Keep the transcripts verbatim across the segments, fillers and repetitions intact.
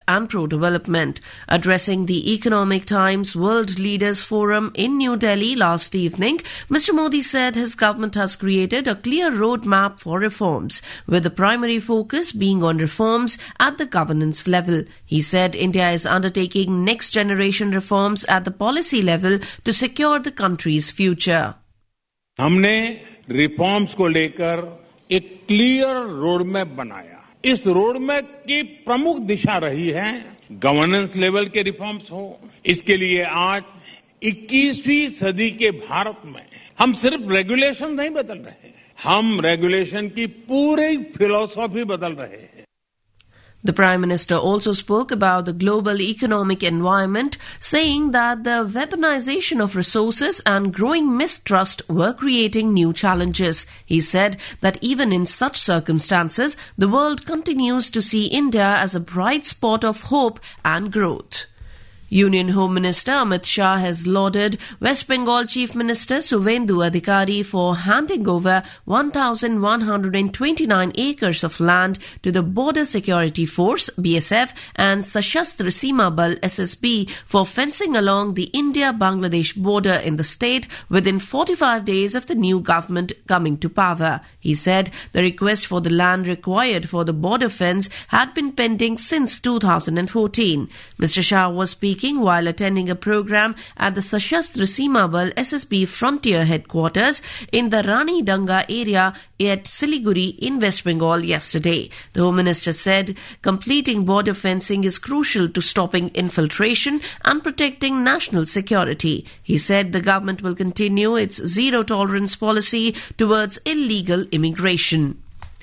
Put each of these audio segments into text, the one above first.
and pro-development. Addressing the Economic Times World Leaders Forum in New Delhi last evening, Mister Modi said his government has created a clear roadmap for reforms, with the primary focus being on reforms at the governance level. He said India is undertaking next-generation reforms at the policy level to secure the country's future. हमने reforms को लेकर एक clear road map बनाया. इस road map की प्रमुख दिशा रही है गवर्नेंस लेवल के रिफॉर्म्स हो. इसके लिए आज इक्कीसवीं सदी के भारत में हम सिर्फ रेगुलेशन नहीं बदल रहे, हम रेगुलेशन की पूरी फिलॉसफी बदल रहे हैं. The Prime Minister also spoke about the global economic environment, saying that the weaponization of resources and growing mistrust were creating new challenges. He said that even in such circumstances, the world continues to see India as a bright spot of hope and growth. Union Home Minister Amit Shah has lauded West Bengal Chief Minister Suvendu Adhikari for handing over one thousand one hundred twenty-nine acres of land to the Border Security Force B S F and Sashastra Seema Bal S S B for fencing along the India-Bangladesh border in the state within forty-five days of the new government coming to power. He said the request for the land required for the border fence had been pending since two thousand fourteen. Mister Shah was speaking while attending a program at the Sashastra Seema Bal S S B Frontier Headquarters in the Rani Danga area at Siliguri in West Bengal yesterday. The Home Minister said completing border fencing is crucial to stopping infiltration and protecting national security. He said the government will continue its zero-tolerance policy towards illegal immigration.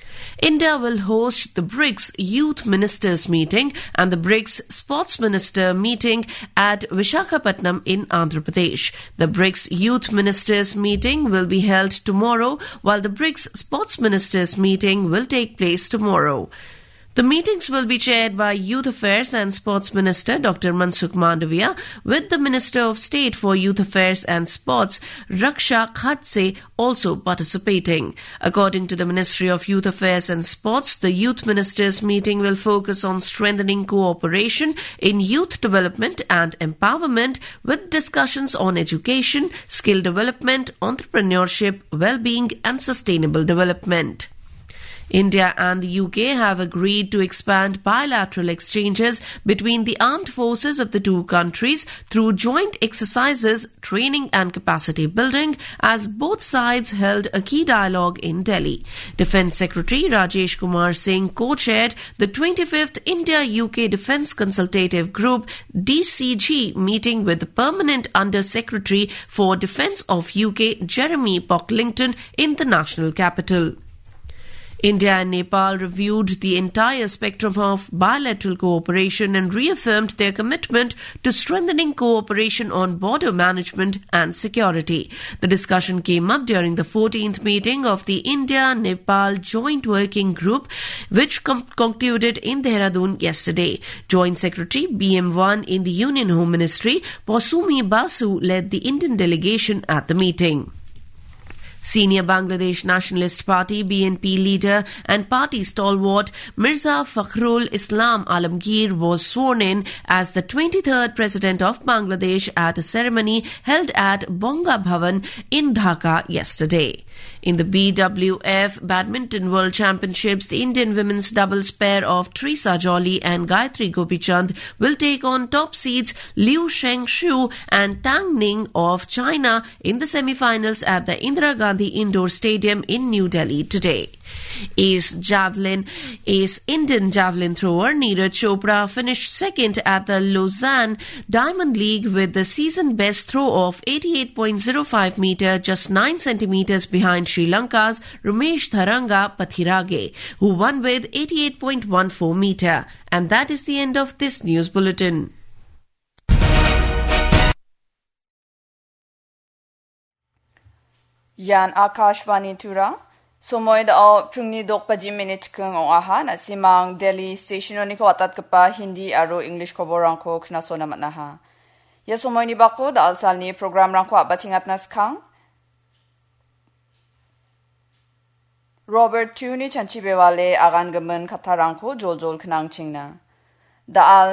India will host the BRICS Youth Ministers meeting and the BRICS Sports Minister meeting at Visakhapatnam in Andhra Pradesh. The BRICS Youth Ministers meeting will be held tomorrow, while the BRICS Sports Ministers meeting will take place tomorrow. The meetings will be chaired by Youth Affairs and Sports Minister Doctor Mansukh Mandavia, with the Minister of State for Youth Affairs and Sports, Raksha Khatse, also participating. According to the Ministry of Youth Affairs and Sports, the Youth Ministers meeting will focus on strengthening cooperation in youth development and empowerment, with discussions on education, skill development, entrepreneurship, well-being and sustainable development. India and the U K have agreed to expand bilateral exchanges between the armed forces of the two countries through joint exercises, training and capacity building, as both sides held a key dialogue in Delhi. Defence Secretary Rajesh Kumar Singh co-chaired the twenty-fifth India-U K Defence Consultative Group D C G meeting with the Permanent Under-Secretary for Defence of U K Jeremy Pocklington in the national capital. India and Nepal reviewed the entire spectrum of bilateral cooperation and reaffirmed their commitment to strengthening cooperation on border management and security. The discussion came up during the fourteenth meeting of the India-Nepal Joint Working Group, which com- concluded in Dehradun yesterday. Joint Secretary B M one in the Union Home Ministry, Posumi Basu, led the Indian delegation at the meeting. Senior Bangladesh Nationalist Party B N P leader and party stalwart Mirza Fakhrul Islam Alamgir was sworn in as the twenty-third President of Bangladesh at a ceremony held at Bonga Bhavan in Dhaka yesterday. In the B W F Badminton World Championships, the Indian women's doubles pair of Trisa Jolly and Gayatri Gopichand will take on top seeds Liu Shengshu and Tang Ning of China in the semi-finals at the Indira Gandhi Indoor Stadium in New Delhi today. Ace javelin, ace Indian javelin thrower Neeraj Chopra finished second at the Lausanne Diamond League with the season best throw of eighty-eight point oh five meter, just nine centimeters behind Sri Lanka's Ramesh Tharanga Pathirage, who won with eighty-eight point one four meter. And that is the end of this news bulletin. Yan Akashvani Tura. Sumoy da prungni dokpaji minute kung o aha na simang Delhi station ni ko atat kapa Hindi aro English ko borang ko kna sona matnaha. Ya sumoy ni bako da alsal ni program rang ko abatingat nas kang. Robert Tuni chanchi bewale agan gamen katarang ko jol jol knang chingna. Da al